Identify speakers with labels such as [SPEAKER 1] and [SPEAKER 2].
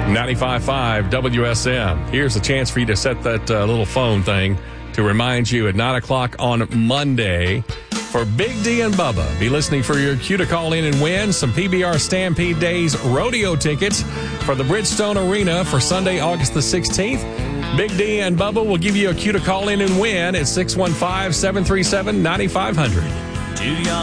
[SPEAKER 1] 95.5 WSM. Here's a chance for you to set that little phone thing to remind you at 9 o'clock on Monday for Big D and Bubba. Be listening for your cue to call in and win some PBR Stampede Days rodeo tickets for the Bridgestone Arena for Sunday, August the 16th. Big D and Bubba will give you a cue to call in and win at 615-737-9500.